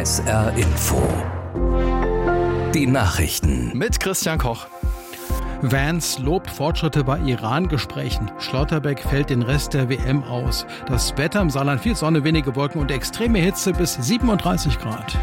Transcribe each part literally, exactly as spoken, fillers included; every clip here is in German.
S R Info. Die Nachrichten mit Christian Koch. Vance lobt Fortschritte bei Iran-Gesprächen. Schlotterbeck fällt den Rest der W M aus. Das Wetter im Saarland: viel Sonne, wenige Wolken und extreme Hitze bis siebenunddreißig Grad.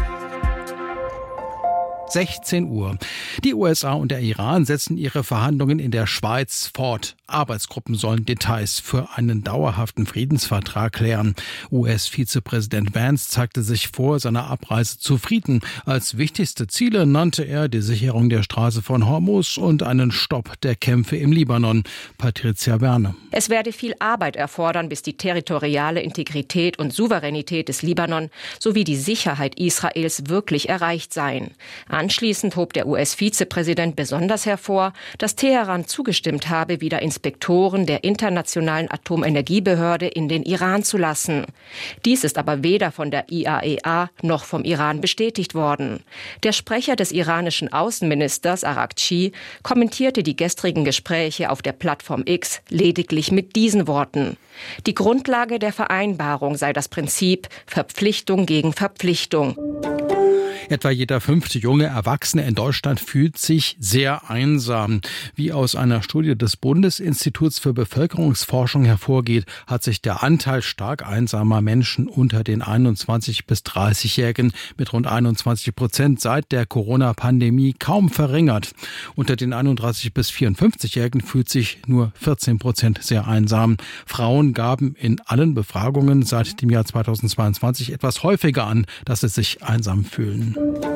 sechzehn Uhr. Die U S A und der Iran setzen ihre Verhandlungen in der Schweiz fort. Arbeitsgruppen sollen Details für einen dauerhaften Friedensvertrag klären. U S-Vizepräsident Vance zeigte sich vor seiner Abreise zufrieden. Als wichtigste Ziele nannte er die Sicherung der Straße von Hormuz und einen Stopp der Kämpfe im Libanon. Patricia Werner. Es werde viel Arbeit erfordern, bis die territoriale Integrität und Souveränität des Libanon sowie die Sicherheit Israels wirklich erreicht seien. Anschließend hob der U S-Vizepräsident besonders hervor, dass Teheran zugestimmt habe, wieder Inspektoren der Internationalen Atomenergiebehörde in den Iran zu lassen. Dies ist aber weder von der I A E A noch vom Iran bestätigt worden. Der Sprecher des iranischen Außenministers Araghchi kommentierte die gestrigen Gespräche auf der Plattform X lediglich mit diesen Worten: Die Grundlage der Vereinbarung sei das Prinzip Verpflichtung gegen Verpflichtung. Etwa jeder fünfte junge Erwachsene in Deutschland fühlt sich sehr einsam. Wie aus einer Studie des Bundesinstituts für Bevölkerungsforschung hervorgeht, hat sich der Anteil stark einsamer Menschen unter den einundzwanzig- bis dreißigjährigen mit rund einundzwanzig Prozent seit der Corona-Pandemie kaum verringert. Unter den einunddreißig- bis vierundfünfzigjährigen fühlt sich nur vierzehn Prozent sehr einsam. Frauen gaben in allen Befragungen seit dem Jahr zweitausendzweiundzwanzig etwas häufiger an, dass sie sich einsam fühlen.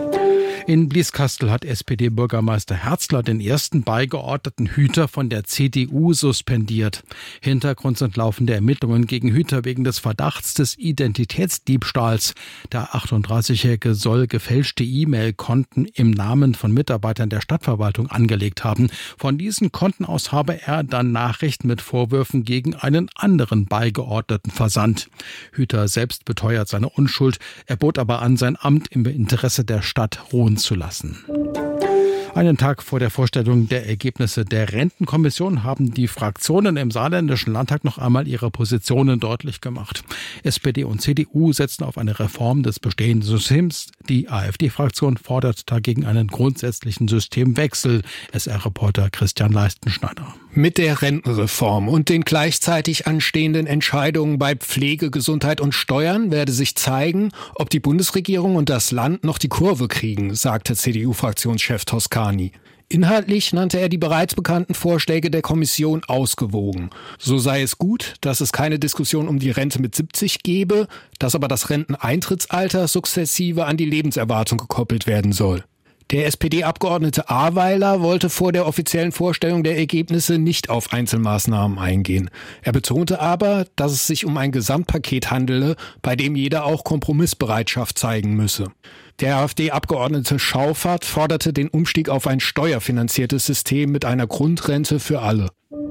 In Blieskastel hat S P D-Bürgermeister Herzler den ersten beigeordneten Hüter von der C D U suspendiert. Hintergrund sind laufende Ermittlungen gegen Hüter wegen des Verdachts des Identitätsdiebstahls. Der achtunddreißigjährige soll gefälschte E-Mail-Konten im Namen von Mitarbeitern der Stadtverwaltung angelegt haben. Von diesen Konten aus habe er dann Nachrichten mit Vorwürfen gegen einen anderen Beigeordneten versandt. Hüter selbst beteuert seine Unschuld. Er bot aber an, sein Amt im Interesse der Stadt ruhen zu lassen. Einen Tag vor der Vorstellung der Ergebnisse der Rentenkommission haben die Fraktionen im Saarländischen Landtag noch einmal ihre Positionen deutlich gemacht. S P D und C D U setzen auf eine Reform des bestehenden Systems. Die AfD-Fraktion fordert dagegen einen grundsätzlichen Systemwechsel. S R-Reporter Christian Leistenschneider. Mit der Rentenreform und den gleichzeitig anstehenden Entscheidungen bei Pflege, Gesundheit und Steuern werde sich zeigen, ob die Bundesregierung und das Land noch die Kurve kriegen, sagte C D U-Fraktionschef Toscani. Inhaltlich nannte er die bereits bekannten Vorschläge der Kommission ausgewogen. So sei es gut, dass es keine Diskussion um die Rente mit siebzig gebe, dass aber das Renteneintrittsalter sukzessive an die Lebenserwartung gekoppelt werden soll. Der S P D-Abgeordnete Aweiler wollte vor der offiziellen Vorstellung der Ergebnisse nicht auf Einzelmaßnahmen eingehen. Er betonte aber, dass es sich um ein Gesamtpaket handele, bei dem jeder auch Kompromissbereitschaft zeigen müsse. Der AfD-Abgeordnete Schauffert forderte den Umstieg auf ein steuerfinanziertes System mit einer Grundrente für alle.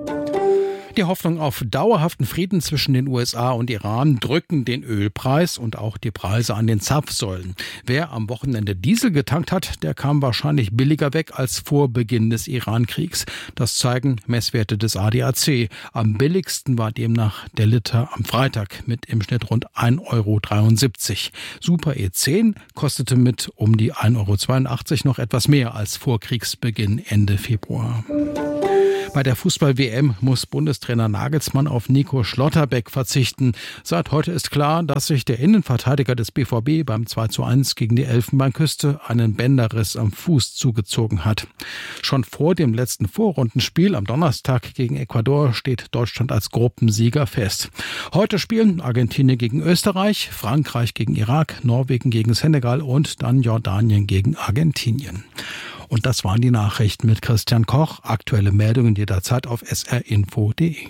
Die Hoffnung auf dauerhaften Frieden zwischen den U S A und Iran drücken den Ölpreis und auch die Preise an den Zapfsäulen. Wer am Wochenende Diesel getankt hat, der kam wahrscheinlich billiger weg als vor Beginn des Iran-Kriegs. Das zeigen Messwerte des A D A C. Am billigsten war demnach der Liter am Freitag mit im Schnitt rund ein Euro dreiundsiebzig. Super E zehn kostete mit um die ein Euro zweiundachtzig noch etwas mehr als vor Kriegsbeginn Ende Februar. Bei der Fußball-W M muss Bundestrainer Nagelsmann auf Nico Schlotterbeck verzichten. Seit heute ist klar, dass sich der Innenverteidiger des B V B beim zwei zu eins gegen die Elfenbeinküste einen Bänderriss am Fuß zugezogen hat. Schon vor dem letzten Vorrundenspiel am Donnerstag gegen Ecuador steht Deutschland als Gruppensieger fest. Heute spielen Argentinien gegen Österreich, Frankreich gegen Irak, Norwegen gegen Senegal und dann Jordanien gegen Argentinien. Und das waren die Nachrichten mit Christian Koch. Aktuelle Meldungen jederzeit auf s r info punkt d e.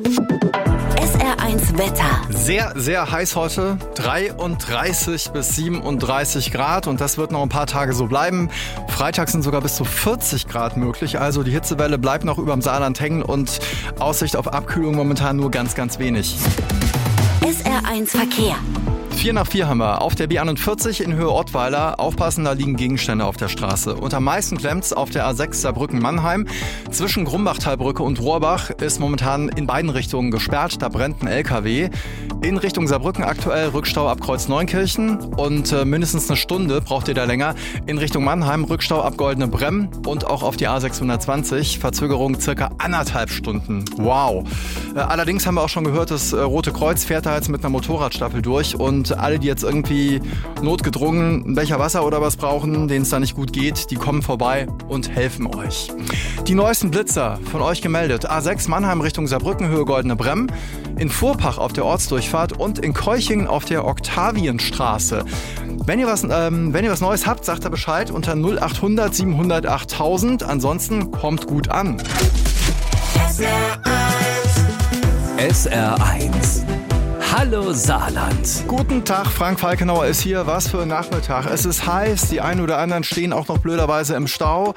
S R eins Wetter. Sehr, sehr heiß heute. dreiunddreißig bis siebenunddreißig Grad. Und das wird noch ein paar Tage so bleiben. Freitag sind sogar bis zu vierzig Grad möglich. Also die Hitzewelle bleibt noch überm Saarland hängen. Und Aussicht auf Abkühlung momentan nur ganz, ganz wenig. S R eins Verkehr. Vier nach vier haben wir. Auf der B einundvierzig in Höhe Ottweiler. Aufpassen, da liegen Gegenstände auf der Straße. Und am meisten klemmt's auf der A sechs Saarbrücken-Mannheim. Zwischen Grumbachtalbrücke und Rohrbach ist momentan in beiden Richtungen gesperrt. Da brennt ein L K W. In Richtung Saarbrücken aktuell Rückstau ab Kreuz Neunkirchen. Und äh, mindestens eine Stunde braucht ihr da länger. In Richtung Mannheim Rückstau ab Goldene Bremm. Und auch auf die A sechshundertzwanzig. Verzögerung circa anderthalb Stunden. Wow. Äh, allerdings haben wir auch schon gehört, das äh, Rote Kreuz fährt da jetzt mit einer Motorradstaffel durch. Und alle, die jetzt irgendwie notgedrungen einen Becher Wasser oder was brauchen, denen es da nicht gut geht, die kommen vorbei und helfen euch. Die neuesten Blitzer von euch gemeldet. A sechs Mannheim Richtung Saarbrücken, Höhe Goldene Bremm. In Furpach auf der Ortsdurchfahrt und in Keuchingen auf der Octavienstraße. Wenn ihr was, ähm, wenn ihr was Neues habt, sagt da Bescheid unter null achthundert siebenhundert achttausend. Ansonsten kommt gut an. S R eins. Hallo Saarland. Guten Tag, Frank Falkenauer ist hier. Was für ein Nachmittag. Es ist heiß, die einen oder anderen stehen auch noch blöderweise im Stau.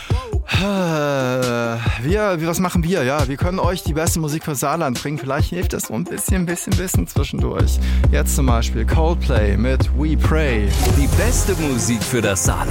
Wir, was machen wir? Ja, wir können euch die beste Musik für Saarland bringen. Vielleicht hilft das so ein bisschen, bisschen, bisschen zwischendurch. Jetzt zum Beispiel Coldplay mit We Pray. Die beste Musik für das Saarland.